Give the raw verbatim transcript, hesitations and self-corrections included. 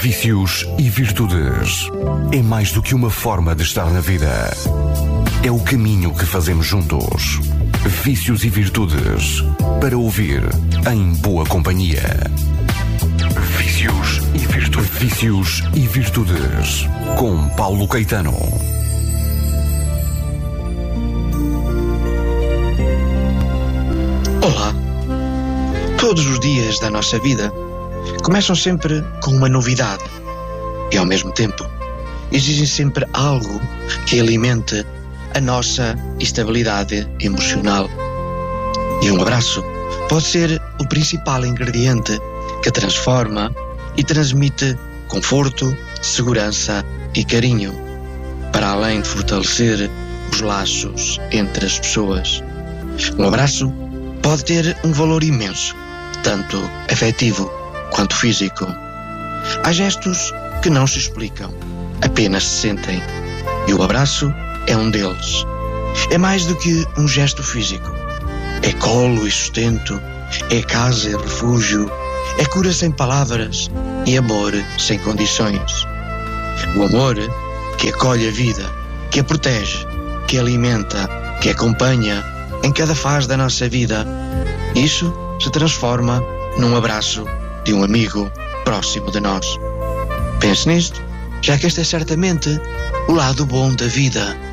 Vícios e virtudes. É mais do que uma forma de estar na vida. É o caminho que fazemos juntos. Vícios e virtudes. Para ouvir em boa companhia. Vícios e virtudes. Vícios e virtudes. Com Paulo Caetano. Olá. Todos os dias da nossa vida começam sempre com uma novidade e, ao mesmo tempo, exigem sempre algo que alimente a nossa estabilidade emocional. E um abraço pode ser o principal ingrediente que transforma e transmite conforto, segurança e carinho, para além de fortalecer os laços entre as pessoas. Um abraço pode ter um valor imenso, tanto afetivo quanto físico. Há gestos que não se explicam, apenas se sentem. E o abraço é um deles. É mais do que um gesto físico. É colo e sustento, é casa e refúgio, é cura sem palavras e amor sem condições. O amor que acolhe a vida, que a protege, que alimenta, que acompanha em cada fase da nossa vida. Isso se transforma num abraço de um amigo próximo de nós. Pense nisto, já que este é certamente o lado bom da vida.